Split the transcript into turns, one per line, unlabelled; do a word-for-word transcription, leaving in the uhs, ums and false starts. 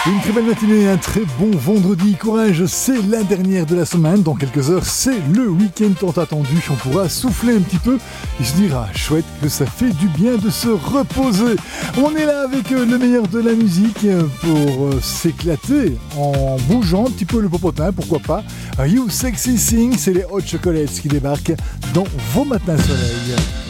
Une très belle matinée, un très bon vendredi. Courage, c'est la dernière de la semaine. Dans quelques heures, c'est le week-end tant attendu. On pourra souffler un petit peu et se dire, ah, chouette, que ça fait du bien de se reposer. On est là avec le meilleur de la musique pour s'éclater en bougeant un petit peu le popotin, pourquoi pas. You Sexy Thing, c'est les Hot Chocolates qui débarquent dans vos matins soleil.